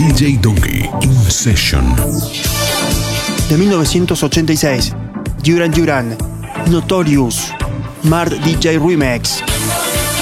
DJ Donkey in Session. De 1986, Duran Duran, Notorious, Mart DJ Remix.